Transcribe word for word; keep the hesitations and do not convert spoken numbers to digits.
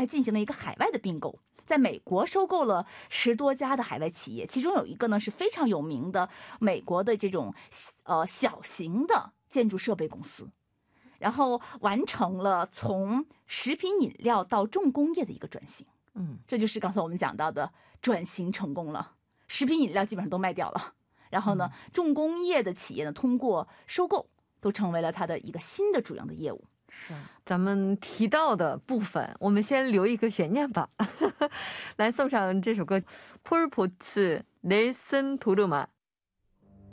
还进行了一个海外的并购，在美国收购了十多家的海外企业，其中有一个呢是非常有名的美国的这种呃小型的建筑设备公司，然后完成了从食品饮料到重工业的一个转型。嗯，这就是刚才我们讲到的转型成功了，食品饮料基本上都卖掉了，然后呢，重工业的企业呢通过收购都成为了它的一个新的主要的业务。 是，咱们提到的部分我们先留一个悬念吧来送上这首歌폴포츠 넬슨 도르마